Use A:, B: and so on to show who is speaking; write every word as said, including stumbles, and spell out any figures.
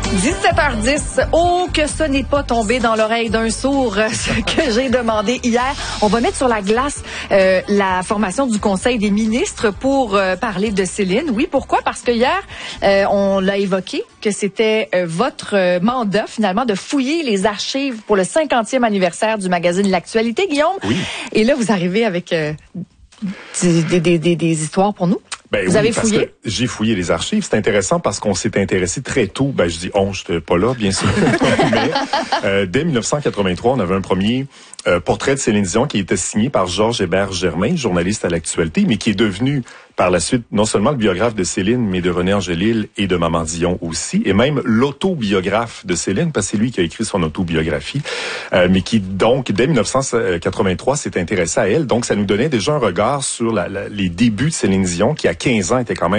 A: dix-sept heures dix. Oh, que ce n'est pas tombé dans l'oreille d'un sourd, ce que j'ai demandé hier. On va mettre sur la glace euh, la formation du Conseil des ministres pour euh, parler de Céline. Oui, pourquoi? Parce que hier, euh, on l'a évoqué, que c'était euh, votre euh, mandat, finalement, de fouiller les archives pour le cinquantième anniversaire du magazine L'Actualité, Guillaume.
B: Oui.
A: Et là, vous arrivez avec euh, des, des, des, des histoires pour nous.
B: Ben
A: Vous
B: oui,
A: avez
B: parce
A: fouillé?
B: que j'ai fouillé les archives. C'est intéressant parce qu'on s'est intéressé très tôt. Ben, je dis on, j'étais pas là, bien sûr. Mais euh, dès dix-neuf cent quatre-vingt-trois, on avait un premier euh, portrait de Céline Dion qui était signé par Georges Hébert Germain, journaliste à L'Actualité, mais qui est devenu par la suite non seulement le biographe de Céline, mais de René Angélil et de Maman Dion aussi, et même l'autobiographe de Céline, parce que c'est lui qui a écrit son autobiographie, euh, mais qui donc, dès dix-neuf cent quatre-vingt-trois, s'est intéressé à elle. Donc, ça nous donnait déjà un regard sur la, la, les débuts de Céline Dion, qui à quinze ans était quand même